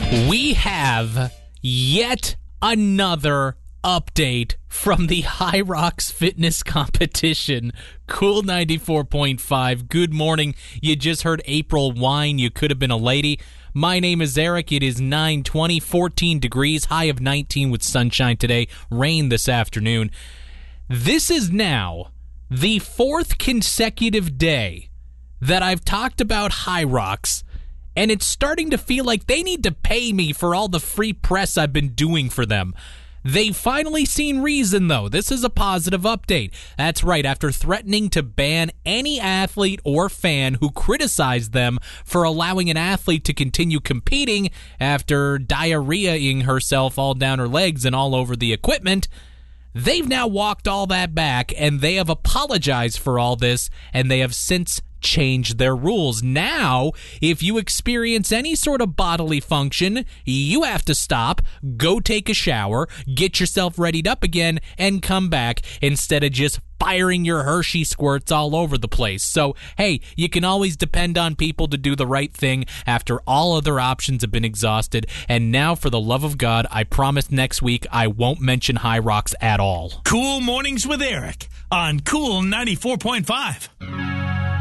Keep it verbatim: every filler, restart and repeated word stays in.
We have yet another update from the High Rocks Fitness Competition. Cool ninety-four point five. Good morning. You just heard April whine. You could have been a lady. My name is Eric. It is nine twenty, fourteen degrees, high of nineteen with sunshine today, rain this afternoon. This is now the fourth consecutive day that I've talked about High Rocks, and it's starting to feel like they need to pay me for all the free press I've been doing for them. They've finally seen reason, though. This is a positive update. That's right. After threatening to ban any athlete or fan who criticized them for allowing an athlete to continue competing after diarrheaing herself all down her legs and all over the equipment, they've now walked all that back, and they have apologized for all this, and they have since changed their rules. Now, if you experience any sort of bodily function, you have to stop, go take a shower, get yourself readied up again, and come back instead of just firing your Hershey squirts all over the place. So, hey, you can always depend on people to do the right thing after all other options have been exhausted. And now, for the love of God, I promise next week I won't mention High Rocks at all. Cool Mornings with Eric on Cool ninety-four point five.